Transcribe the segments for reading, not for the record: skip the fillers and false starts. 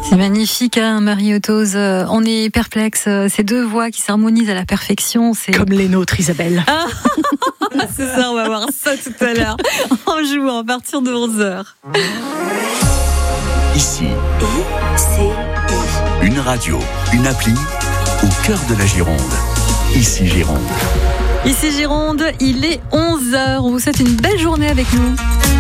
C'est magnifique, hein, Marie-Otose. On est perplexe. Ces deux voix qui s'harmonisent à la perfection. C'est comme les nôtres, Isabelle. C'est ça, on va voir ça tout à l'heure. En jouant à partir de 11h. Ici, une radio, une appli au cœur de la Gironde. Ici Gironde. Ici Gironde, il est 11h. On vous souhaite une belle journée avec nous.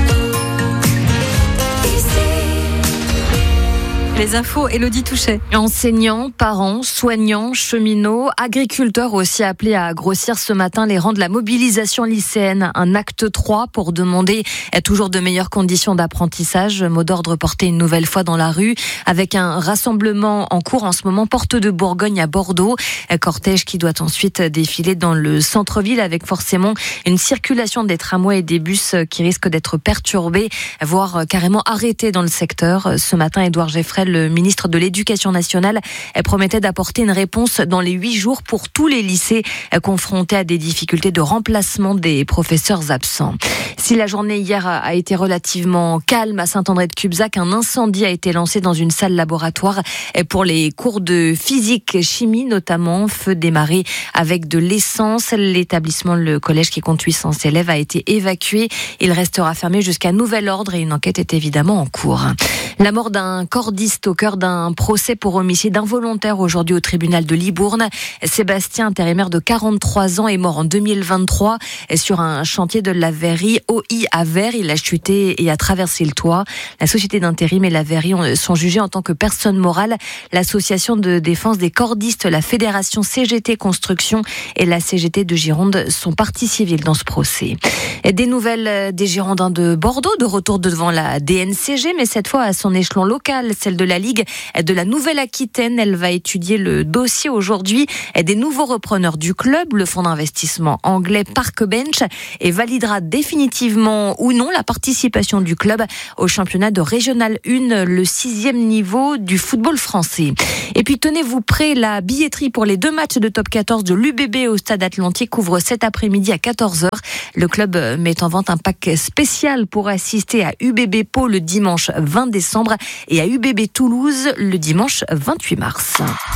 Les infos, Élodie Touchet. Enseignants, parents, soignants, cheminots, agriculteurs aussi appelés à grossir ce matin les rangs de la mobilisation lycéenne. Un acte 3 pour demander toujours de meilleures conditions d'apprentissage. Mot d'ordre porté une nouvelle fois dans la rue avec un rassemblement en cours en ce moment, porte de Bourgogne à Bordeaux. Cortège qui doit ensuite défiler dans le centre-ville avec forcément une circulation des tramways et des bus qui risque d'être perturbée, voire carrément arrêtée dans le secteur. Ce matin, Édouard Geffrel, le ministre de l'Éducation nationale, promettait d'apporter une réponse dans les 8 jours pour tous les lycées confrontés à des difficultés de remplacement des professeurs absents. Si la journée hier a été relativement calme à Saint-André-de-Cubzac, un incendie a été lancé dans une salle laboratoire pour les cours de physique, chimie notamment. Feu démarré avec de l'essence. L'établissement, le collège qui compte 800 élèves, a été évacué. Il restera fermé jusqu'à nouvel ordre et une enquête est évidemment en cours. La mort d'un cordiste au cœur d'un procès pour homicide involontaire aujourd'hui au tribunal de Libourne. Sébastien, intérimaire de 43 ans, est mort en 2023 sur un chantier de la verrerie OI à Vers. Il a chuté et a traversé le toit. La société d'intérim et la verrerie sont jugées en tant que personne morale. L'association de défense des cordistes, la fédération CGT Construction et la CGT de Gironde sont parties civiles dans ce procès. Et des nouvelles des Girondins de Bordeaux, de retour devant la DNCG, mais cette fois à son échelon local, celle de la Ligue de la Nouvelle-Aquitaine. Elle va étudier le dossier aujourd'hui des nouveaux repreneurs du club, le fonds d'investissement anglais Parkbench, et validera définitivement ou non la participation du club au championnat de Régional 1, le 6e niveau du football français. Et puis tenez-vous prêts, la billetterie pour les 2 matchs de top 14 de l'UBB au Stade Atlantique ouvre cet après-midi à 14h. Le club met en vente un pack spécial pour assister à UBB Pau le dimanche 20 décembre et à UBB Toulouse le dimanche 28 mars.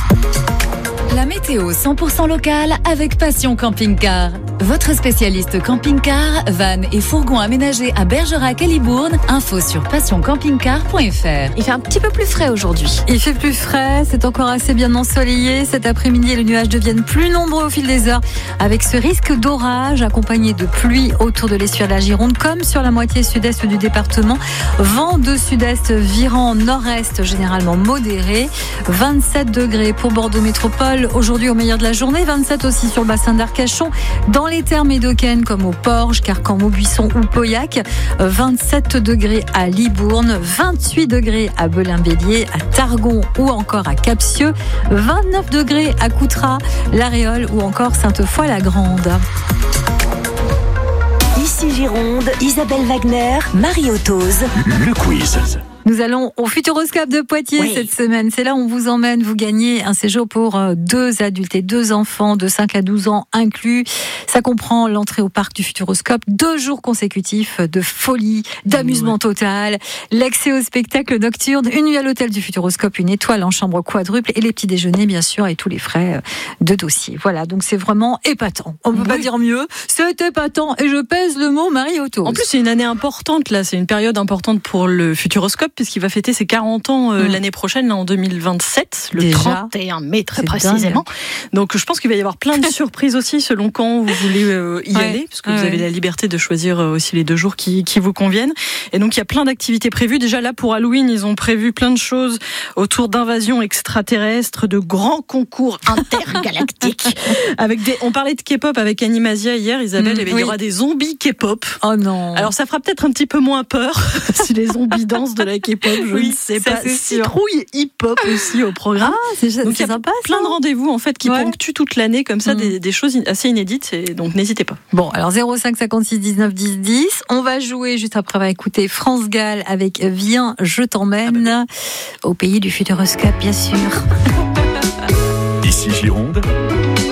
La météo 100% locale avec Passion Camping-Car. Votre spécialiste camping-car, van et fourgon aménagés à Bergerac et Libourne. Info sur passioncampingcar.fr. Il fait un petit peu plus frais aujourd'hui. Il fait plus frais, c'est encore assez bien ensoleillé. Cet après-midi, les nuages deviennent plus nombreux au fil des heures avec ce risque d'orage accompagné de pluie autour de l'estuaire de la Gironde comme sur la moitié sud-est du département. Vent de sud-est virant nord-est généralement modéré. 27 degrés pour Bordeaux Métropole aujourd'hui au meilleur de la journée. 27 aussi sur le bassin d'Arcachon. Dans les terres médocaines comme au Porge, Carcan, Maubuisson ou Pauillac. 27 degrés à Libourne, 28 degrés à Belin-Bélier, à Targon ou encore à Capsieux, 29 degrés à Coutras, La Réole ou encore Sainte-Foy-la-Grande. Ici Gironde, Isabelle Wagner, Marie-Otose. Le quiz. Nous allons au Futuroscope de Poitiers cette semaine. C'est là où on vous emmène. Vous gagnez un séjour pour 2 adultes et 2 enfants de 5 à 12 ans inclus. Ça comprend l'entrée au parc du Futuroscope, 2 jours consécutifs de folie, d'amusement total, l'accès au spectacle nocturne, une nuit à l'hôtel du Futuroscope, une étoile en chambre quadruple et les petits déjeuners bien sûr et tous les frais de dossier. Voilà, donc c'est vraiment épatant. On ne peut pas dire mieux. C'est épatant et je pèse le mot Marie-Otose. En plus, c'est une année importante là. C'est une période importante pour le Futuroscope puisqu'il va fêter ses 40 ans l'année prochaine, là, en 2027, le déjà, 31 mai très précisément. Dingue. Donc je pense qu'il va y avoir plein de surprises aussi selon quand vous voulez y aller, parce que vous avez la liberté de choisir aussi les 2 jours qui vous conviennent. Et donc il y a plein d'activités prévues. Déjà là pour Halloween, ils ont prévu plein de choses autour d'invasions extraterrestres, de grands concours intergalactiques. On parlait de K-pop avec Animasia hier, Isabelle, il y aura des zombies K-pop. Oh non. Alors ça fera peut-être un petit peu moins peur si les zombies dansent de la K-pop, je ne sais pas. Citrouille hip-hop aussi au programme. Ah, c'est sympa. Plein de rendez-vous en fait qui ponctuent toute l'année comme ça, des choses assez inédites. Et donc n'hésitez pas. Bon, alors 05 56 19 10 10. On va jouer juste après avoir écouté France Gall avec Viens, je t'emmène au pays du Futuroscope, bien sûr. Ici Gironde,